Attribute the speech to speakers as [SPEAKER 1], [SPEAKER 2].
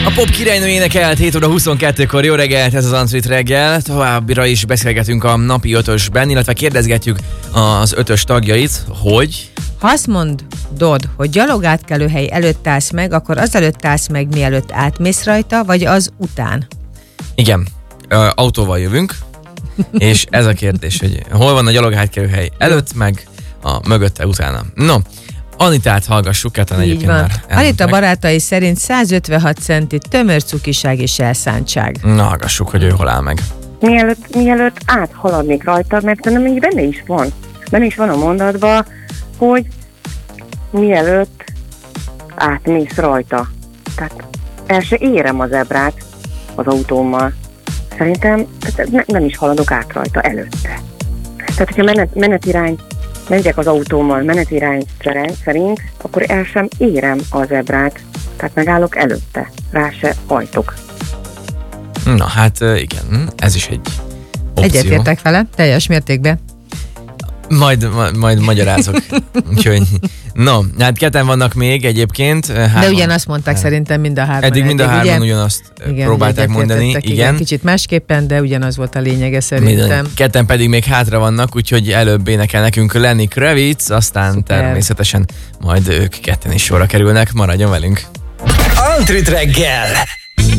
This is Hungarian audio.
[SPEAKER 1] A pop királynő énekelt 7 óra 22-kor. Jó reggelt, ez az Antrit reggel. Továbbra is beszélgetünk a napi ötösben, illetve kérdezgetjük az ötös tagjait, hogy...
[SPEAKER 2] Ha azt mondod, hogy gyalogátkelőhely előtt állsz meg, akkor azelőtt állsz meg, mielőtt átmész rajta, vagy az után?
[SPEAKER 1] Igen, autóval jövünk, és ez a kérdés, hogy hol van a gyalogátkelőhely előtt, meg a mögötte utána. No, Anitát hallgassuk, ketten egyébként már
[SPEAKER 2] Anita barátai szerint 156 centi tömör cukiság és elszántság.
[SPEAKER 1] Na, hallgassuk, hogy ő hol áll meg.
[SPEAKER 3] Mielőtt áthaladnék rajta, mert szerintem még benne is van. Benne is van a mondatban, hogy mielőtt átmész rajta. Tehát el se érem a zebrát az autómmal. Szerintem nem is haladok át rajta előtte. Tehát, hogyha menetirány megyek az autómmal menetirány szerint, akkor el sem érem a zebrát. Tehát megállok előtte. Rá se hajtok.
[SPEAKER 1] Na hát igen, ez is egy opció.
[SPEAKER 2] Egyetértek vele, teljes mértékben.
[SPEAKER 1] Majd magyarázok. Úgyhogy, no, hát ketten vannak még egyébként.
[SPEAKER 2] De ugyanazt mondták szerintem mind a hárman.
[SPEAKER 1] Eddig mind a hárman ugyanazt próbálták mondani. Igen.
[SPEAKER 2] Kicsit másképpen, de ugyanaz volt a lényege szerintem.
[SPEAKER 1] Ketten pedig még hátra vannak, úgyhogy előbb énekel nekünk Lenny Kravitz, aztán szuper. Természetesen majd ők ketten is sorra kerülnek. Maradjon velünk!
[SPEAKER 4] Antrit reggel!